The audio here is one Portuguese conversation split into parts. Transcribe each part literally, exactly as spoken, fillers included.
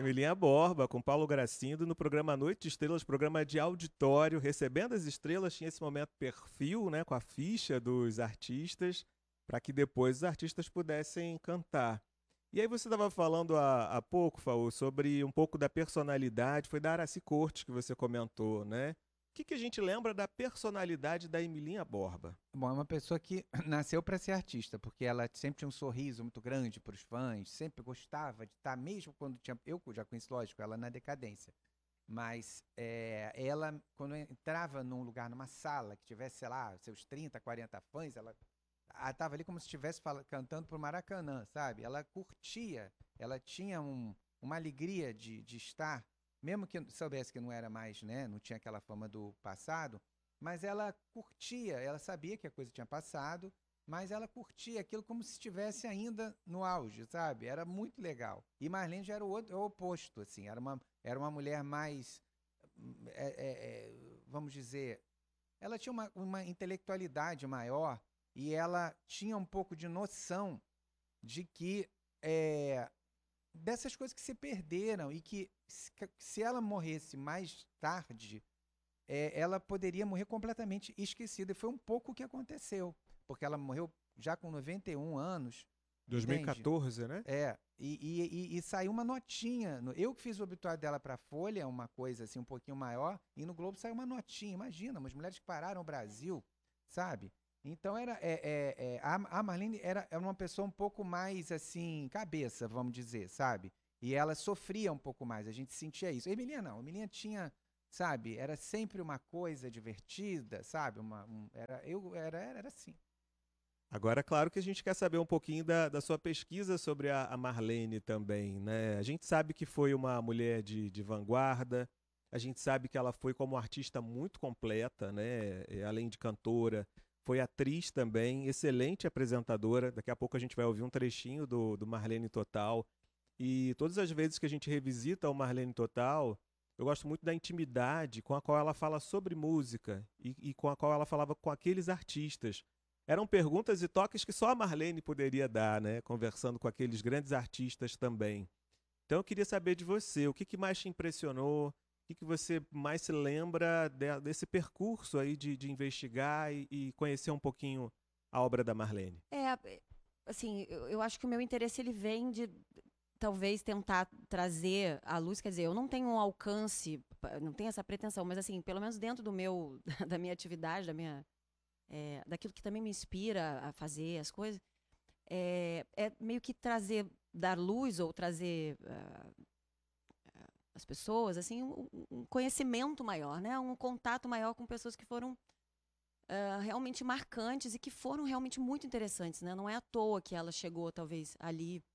Emilinha Borba, com Paulo Gracindo, no programa Noite de Estrelas, programa de auditório, recebendo as estrelas, tinha esse momento perfil, né, com a ficha dos artistas, para que depois os artistas pudessem cantar. E aí você estava falando há, há pouco, Faú, sobre um pouco da personalidade, foi da Aracy Cortes que você comentou, né? O que, que a gente lembra da personalidade da Emilinha Borba? Bom, é uma pessoa que nasceu para ser artista, porque ela sempre tinha um sorriso muito grande para os fãs, sempre gostava de estar, mesmo quando tinha. Eu já conheci, lógico, ela na decadência. Mas é, ela, quando entrava num lugar, numa sala, que tivesse, sei lá, seus trinta, quarenta fãs, ela estava ali como se estivesse fala- cantando pro Maracanã, sabe? Ela curtia, ela tinha um, uma alegria de, de estar, mesmo que soubesse que não era mais, né? Não tinha aquela fama do passado, mas ela curtia, ela sabia que a coisa tinha passado, mas ela curtia aquilo como se estivesse ainda no auge, sabe? Era muito legal. E Marlene já era o, outro, o oposto, assim, era uma, era uma mulher mais, é, é, é, vamos dizer, ela tinha uma, uma intelectualidade maior e ela tinha um pouco de noção de que é, dessas coisas que se perderam e que se, se ela morresse mais tarde, é, ela poderia morrer completamente esquecida. E foi um pouco o que aconteceu, porque ela morreu já com noventa e um anos, entende? dois mil e quatorze, né? É, e, e, e, e saiu uma notinha. no- Eu que fiz o obituário dela para a Folha, uma coisa assim um pouquinho maior, e no Globo saiu uma notinha. Imagina, umas mulheres que pararam o Brasil, sabe? Então era é, é, é, a, a Marlene era, era uma pessoa um pouco mais assim, cabeça, vamos dizer, sabe? E ela sofria um pouco mais, a gente sentia isso. Emilinha não, Emilinha tinha, sabe? Era sempre uma coisa divertida, sabe? Uma, um, era, eu era, era, era assim. Agora, claro que a gente quer saber um pouquinho da, da sua pesquisa sobre a, a Marlene também, né? A gente sabe que foi uma mulher de, de vanguarda, a gente sabe que ela foi como artista muito completa, né? E, além de cantora, foi atriz também, excelente apresentadora. Daqui a pouco a gente vai ouvir um trechinho do, do Marlene Total. E todas as vezes que a gente revisita o Marlene Total, eu gosto muito da intimidade com a qual ela fala sobre música e, e com a qual ela falava com aqueles artistas. Eram perguntas e toques que só a Marlene poderia dar, né? Conversando com aqueles grandes artistas também. Então eu queria saber de você, o que, que mais te impressionou, o que, que você mais se lembra de- desse percurso aí de, de investigar e, e conhecer um pouquinho a obra da Marlene? É, assim, eu, eu acho que o meu interesse ele vem de talvez tentar trazer à luz, quer dizer, eu não tenho um alcance, pa- não tenho essa pretensão, mas assim, pelo menos dentro do meu, da minha atividade, da minha, é, daquilo que também me inspira a fazer as coisas, é, é meio que trazer, dar luz ou trazer ah, às pessoas, assim, um, um conhecimento maior, né? Um contato maior com pessoas que foram ah, realmente marcantes e que foram realmente muito interessantes, né? Não é à toa que ela chegou, talvez, ali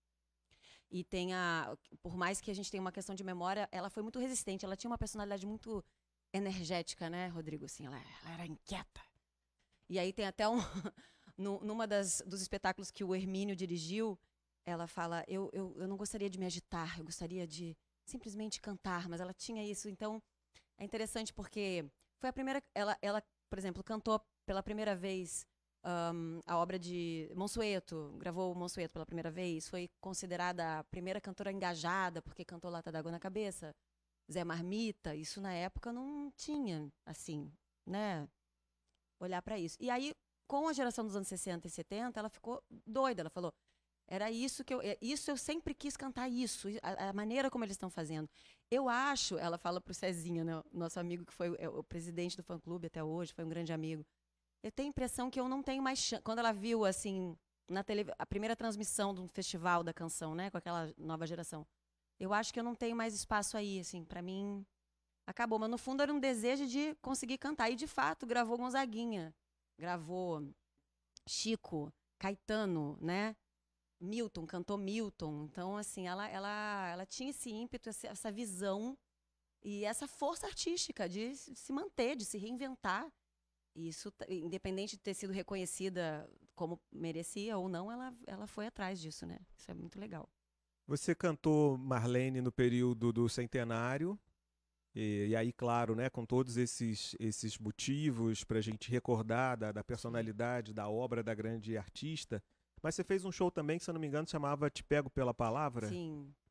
e tenha, por mais que a gente tenha uma questão de memória, ela foi muito resistente, ela tinha uma personalidade muito energética, né, Rodrigo? Assim, ela, ela era inquieta. E aí tem até um, no, numa das, dos espetáculos que o Hermínio dirigiu, ela fala, eu, eu, eu não gostaria de me agitar, eu gostaria de simplesmente cantar, mas ela tinha isso, então é interessante porque foi a primeira, ela, ela por exemplo, cantou pela primeira vez um, a obra de Monsueto, gravou o Monsueto pela primeira vez, foi considerada a primeira cantora engajada, porque cantou Lata d'Água na Cabeça, Zé Marmita, isso na época não tinha, assim, né, olhar para isso. E aí, com a geração dos anos sessenta e setenta, ela ficou doida, ela falou, era isso que eu. Isso eu sempre quis cantar isso, a, a maneira como eles estão fazendo. Eu acho, ela fala pro Cezinha, né, nosso amigo que foi o, é, o presidente do fã-clube até hoje, foi um grande amigo. Eu tenho a impressão que eu não tenho mais chance. Quando ela viu, assim, na tele, a primeira transmissão do festival da canção, né, com aquela nova geração, eu acho que eu não tenho mais espaço aí, assim, para mim. Acabou, mas no fundo era um desejo de conseguir cantar. E de fato, gravou Gonzaguinha, gravou Chico, Caetano, né? Milton, cantou Milton. Então, assim, ela, ela, ela tinha esse ímpeto, essa, essa visão e essa força artística de se manter, de se reinventar. E isso, independente de ter sido reconhecida como merecia ou não, ela, ela foi atrás disso, né? Isso é muito legal. Você cantou Marlene no período do centenário, e, e aí, claro, né, com todos esses, esses motivos para a gente recordar da, da Sim. personalidade, da obra da grande artista. Mas você fez um show também que, se eu não me engano, chamava Te Pego Pela Palavra? Sim.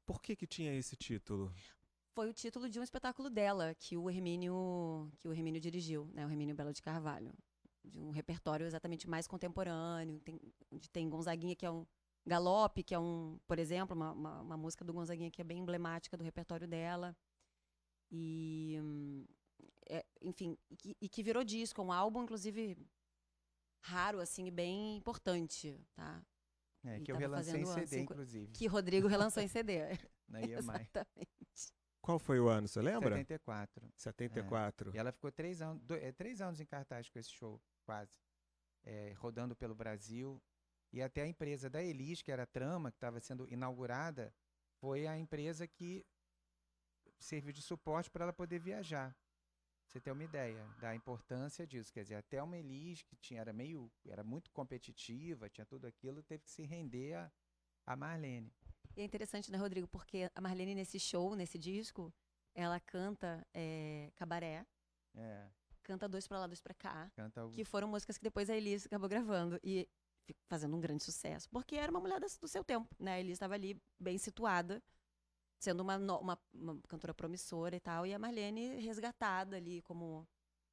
Por que que tinha esse título? Foi o título de um espetáculo dela, que o Hermínio, que o Hermínio dirigiu, né? O Hermínio Belo de Carvalho. De um repertório exatamente mais contemporâneo, tem, onde tem Gonzaguinha, que é um galope, que é um, por exemplo, uma, uma, uma música do Gonzaguinha que é bem emblemática do repertório dela. E, é, enfim, e que, e que virou disco, um álbum, inclusive, raro, assim, e bem importante, tá? É, E que eu tava relancei em fazendo C a D, cinco- inclusive. Que Rodrigo relançou em C D. Na I M I. Exatamente. Qual foi o ano, você lembra? setenta e quatro. setenta e quatro. E ela ficou três anos, do, é, três anos em cartaz com esse show, quase. É, rodando pelo Brasil. E até a empresa da Elis, que era a Trama, que estava sendo inaugurada, foi a empresa que serviu de suporte para ela poder viajar. Pra você ter uma ideia da importância disso. Quer dizer, até uma Elis, que tinha, era, meio, era muito competitiva, tinha tudo aquilo, teve que se render a, a Marlene. E é interessante, né, Rodrigo? Porque a Marlene, nesse show, nesse disco, ela canta é, Cabaré, É, canta Dois Pra Lá, Dois Pra Cá, canta o... que foram músicas que depois a Elis acabou gravando e fi- fazendo um grande sucesso, porque era uma mulher das- do seu tempo, né? A Elis estava ali bem situada, sendo uma, no- uma, uma cantora promissora e tal, e a Marlene resgatada ali como,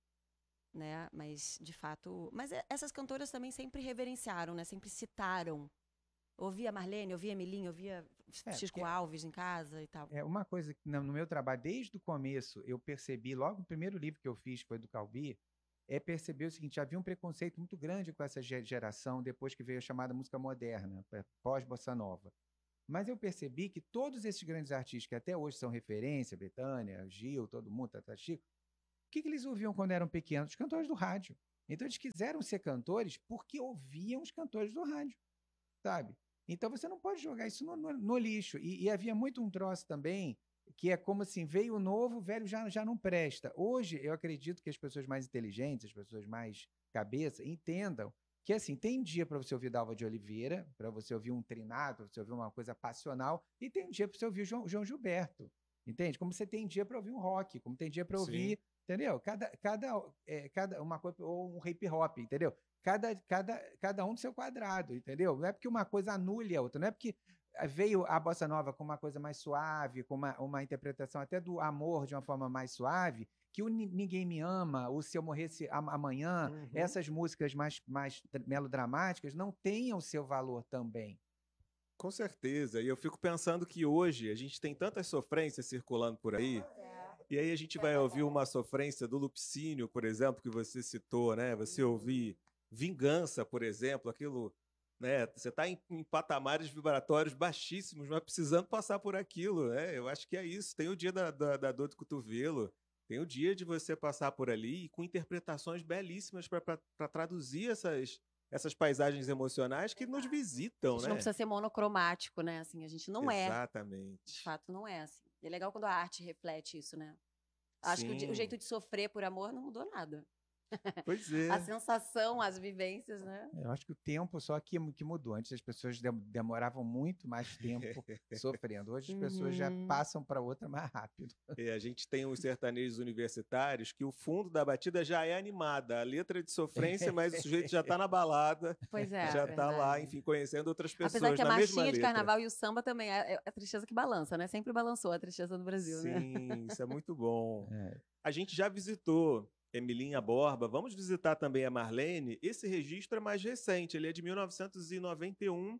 né? Mas, de fato... Mas é- essas cantoras também sempre reverenciaram, né? Sempre citaram. Ouvia Marlene, ouvia Emilinha, ouvia É, Chico porque- Alves em casa e tal. É uma coisa que no no meu trabalho, desde o começo, eu percebi, logo o primeiro livro que eu fiz, que foi do Calbi, é perceber o seguinte: havia um preconceito muito grande com essa ge- geração depois que veio a chamada música moderna, eh, pós-bossa nova. Mas eu percebi que todos esses grandes artistas que até hoje são referência, Bethânia, Gil, todo mundo, Tata Chico, o que, que eles ouviam quando eram pequenos? Os cantores do rádio. Então eles quiseram ser cantores porque ouviam os cantores do rádio, sabe? Então você não pode jogar isso no, no- no lixo. E, e havia muito um troço também, que é como assim, veio o novo, o velho já, já não presta. Hoje, eu acredito que as pessoas mais inteligentes, as pessoas mais cabeça, entendam que assim, tem dia para você ouvir Dalva de Oliveira, para você ouvir um trinado, para você ouvir uma coisa passional, e tem dia para você ouvir o João, João Gilberto, entende? Como você tem dia para ouvir um rock, como tem dia para Sim. ouvir, entendeu? Cada, cada, é, cada uma coisa, ou um hip hop, entendeu? Cada, cada, cada um do seu quadrado, entendeu? Não é porque uma coisa anule a outra, não é porque eh, veio a bossa nova com uma coisa mais suave, com uma, uma interpretação até do amor de uma forma mais suave, que o Ni- Ninguém Me Ama, o Se Eu Morresse Am- Amanhã, Uhum. essas músicas mais, mais dra- melodramáticas não tenham o seu valor também. Com certeza. E eu fico pensando que hoje a gente tem tantas sofrências circulando por aí. E aí a gente vai ouvir uma sofrência do Lupicínio, por exemplo, que você citou, né? Você ouvir Vingança, por exemplo, aquilo, né? Você está em, em patamares vibratórios baixíssimos, mas precisando passar por aquilo, né? Eu acho que é isso. Tem o dia da, da, da dor de cotovelo, tem o dia de você passar por ali e com interpretações belíssimas para traduzir essas, essas paisagens emocionais que nos A visitam, gente né? não precisa ser monocromático, né? Assim, a gente não é. De Exatamente. fato, não é assim. E é legal quando a arte reflete isso, né? Acho que o, de- o Sim. jeito de sofrer por amor não mudou nada. Pois é. A sensação, as vivências, né? Eu acho que o tempo só que, que mudou. Antes as pessoas dem- demoravam muito mais tempo sofrendo. Hoje as pessoas já Uhum. passam para outra mais rápido. É, a gente tem os sertanejos universitários que o fundo da batida já é animada, a letra é de sofrência, mas o sujeito já está na balada, Pois é. já está lá, verdade. enfim, conhecendo outras pessoas Apesar que a na mesma marchinha de letra. carnaval e o samba também é, é a tristeza que balança, né? Sempre balançou a tristeza do Brasil, né? Sim, isso é muito bom. É. A gente já visitou Emilinha Borba, vamos visitar também a Marlene. Esse registro é mais recente, ele é de mil novecentos e noventa e um,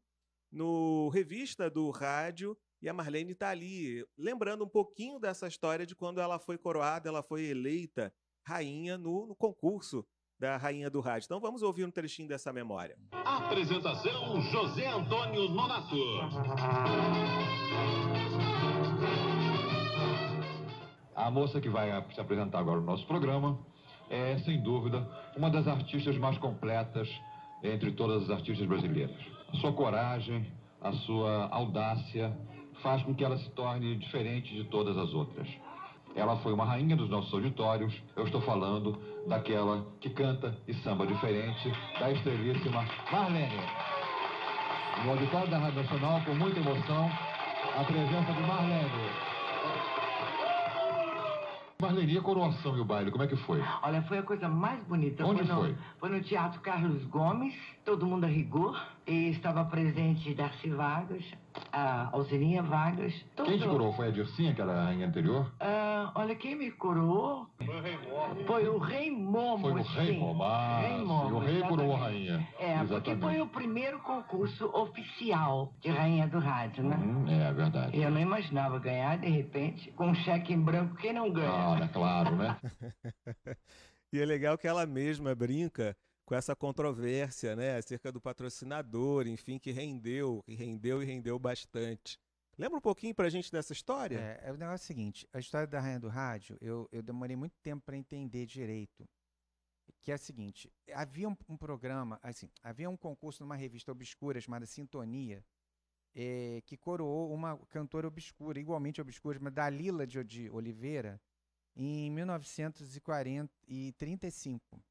no Revista do Rádio, e a Marlene está ali, lembrando um pouquinho dessa história de quando ela foi coroada, ela foi eleita rainha no, no concurso da Rainha do Rádio. Então vamos ouvir um trechinho dessa memória. Apresentação: José Antônio Nonato. A moça que vai se apresentar agora no nosso programa é, sem dúvida, uma das artistas mais completas entre todas as artistas brasileiras. A sua coragem, a sua audácia faz com que ela se torne diferente de todas as outras. Ela foi uma rainha dos nossos auditórios. Eu estou falando daquela que canta e samba diferente, da estrelíssima Marlene. No auditório da Rádio Nacional, com muita emoção, a presença de Marlene. Marlene, e a coroação e o baile, como é que foi? Olha, foi a coisa mais bonita. Onde foi? No, foi? Foi no Teatro Carlos Gomes, todo mundo a rigor, e estava presente Darcy Vargas, a Alcininha Vargas. Todo... Quem te coroou? Foi a Dircinha, que era a rainha anterior? Ah, olha, quem me coroou foi o Rei Momo. Foi o Rei Momo, ah, Rei sim, Momo, o rei coroou a exatamente. rainha. É, porque Exatamente. foi o primeiro concurso oficial de rainha do rádio, né? Hum, é verdade. E eu não imaginava ganhar, de repente, com um cheque em branco, quem não ganha? Ah, olha, claro, né? E é legal que ela mesma brinca com essa controvérsia, né, acerca do patrocinador, enfim, que rendeu, que rendeu e rendeu bastante. Lembra um pouquinho pra gente dessa história? É, é o negócio seguinte, a história da Rainha do Rádio, eu, eu demorei muito tempo para entender direito. Que é o seguinte, havia um, um programa, assim, havia um concurso numa revista obscura chamada Sintonia, eh, que coroou uma cantora obscura, igualmente obscura, mas Dalila de, de Oliveira, em mil novecentos e trinta e cinco.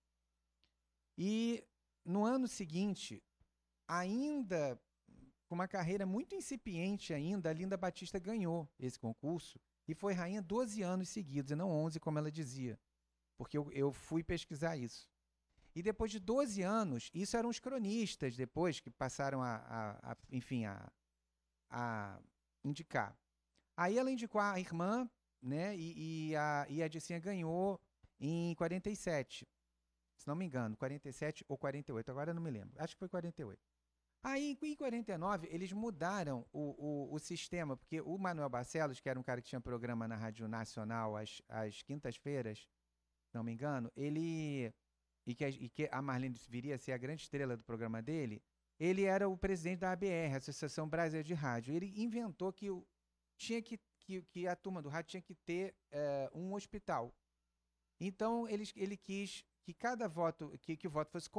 E no ano seguinte, ainda com uma carreira muito incipiente ainda, a Linda Batista ganhou esse concurso e foi rainha doze anos seguidos, e não onze, como ela dizia, porque eu, eu fui pesquisar isso. E depois de doze anos, isso eram os cronistas depois que passaram a, a, a enfim, a, a indicar. Aí ela indicou a irmã, né, e, e a, e a Dircinha ganhou em quarenta e sete, se não me engano, quarenta e sete ou quarenta e oito, agora eu não me lembro, acho que foi quarenta e oito. Aí, em quarenta e nove, eles mudaram o, o, o sistema, porque o Manuel Barcelos, que era um cara que tinha programa na Rádio Nacional às, às quintas-feiras, se não me engano, ele, e que, a, e que a Marlene viria a ser a grande estrela do programa dele, ele era o presidente da A B R, Associação Brasileira de Rádio. Ele inventou que, o, tinha que, que, que a turma do rádio tinha que ter uh, um hospital. Então, ele, ele quis que cada voto, que, que o voto fosse